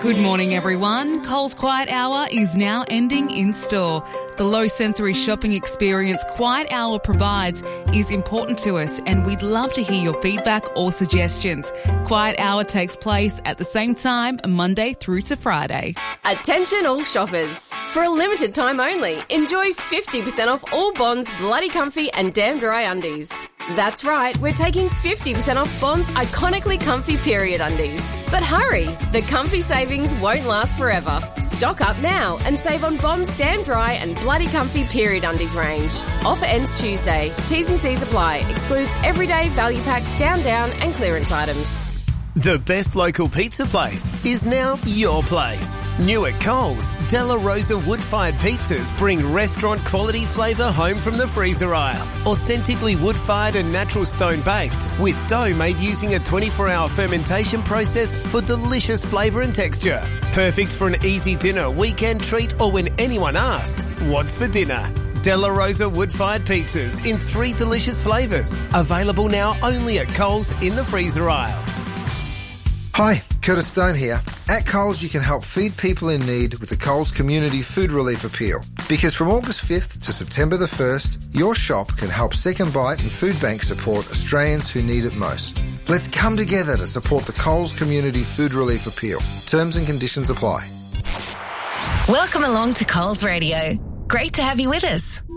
Good morning, everyone. Coles Quiet Hour is now ending in store. The low sensory shopping experience Quiet Hour provides is important to us, and we'd love to hear your feedback or suggestions. Quiet Hour takes place at the same time, Monday through to Friday. Attention all shoppers. For a limited time only, enjoy 50% off all Bond's Bloody Comfy and Damn Dry undies. That's right, we're taking 50% off Bond's iconically comfy period undies. But hurry, the comfy savings won't last forever. Stock up now and save on Bond's Damn Dry and Bloody Comfy period undies range. Offer ends Tuesday. T's and C's apply. Excludes everyday value packs, down, and clearance items. The best local pizza place is now your place. New at Coles, Della Rosa wood-fired pizzas bring restaurant-quality flavour home from the freezer aisle. Authentically wood-fired and natural stone-baked, with dough made using a 24-hour fermentation process for delicious flavour and texture. Perfect for an easy dinner, weekend treat, or when anyone asks, what's for dinner? Della Rosa wood-fired pizzas in 3 delicious flavours. Available now only at Coles in the freezer aisle. Hi, Curtis Stone here. At Coles, you can help feed people in need with the Coles Community Food Relief Appeal. Because from August 5th to September the 1st, your shop can help Second Bite and Food Bank support Australians who need it most. Let's come together to support the Coles Community Food Relief Appeal. Terms and conditions apply. Welcome along to Coles Radio. Great to have you with us.